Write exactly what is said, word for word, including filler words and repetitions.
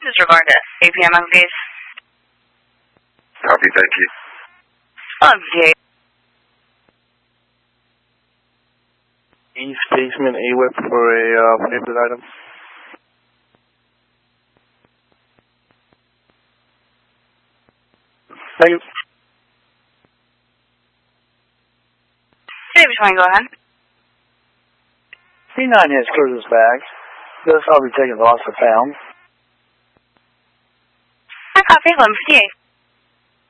Disregard it. A P M please. Copy, thank you. Okay. East basement A W I P for a uh, favorite item. Thank you. Hey, which one, go ahead. C nine has cleared his bags. This I'll be taking loss of pound. I copy, eleven fifty-eight.